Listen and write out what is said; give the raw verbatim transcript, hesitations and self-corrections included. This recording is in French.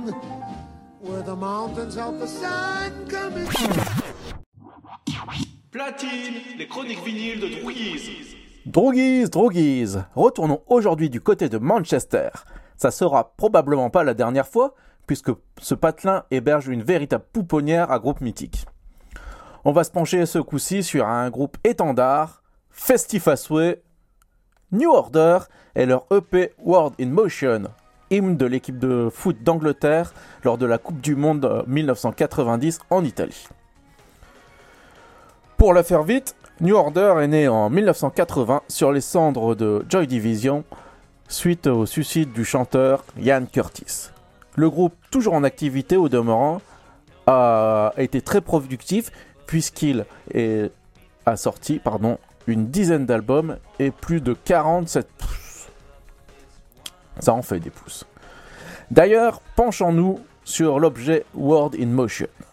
where the mountains of the sun come in. Platine, les chroniques vinyles de Droogies. Droogies, Droogies, retournons aujourd'hui du côté de Manchester. Ça sera probablement pas la dernière fois, puisque ce patelin héberge une véritable pouponnière à groupe mythique. On va se pencher ce coup-ci sur un groupe étendard, Festif Asway, New Order et leur E P World in Motion, hymne de l'équipe de foot d'Angleterre lors de la Coupe du Monde dix-neuf cent quatre-vingt-dix en Italie. Pour la faire vite, New Order est né en dix-neuf cent quatre-vingts sur les cendres de Joy Division suite au suicide du chanteur Ian Curtis. Le groupe, toujours en activité au demeurant, a été très productif puisqu'il est, a sorti pardon, une dizaine d'albums et plus de quarante-sept pouces. Ça en fait des pouces. D'ailleurs, penchons-nous sur l'objet World in Motion.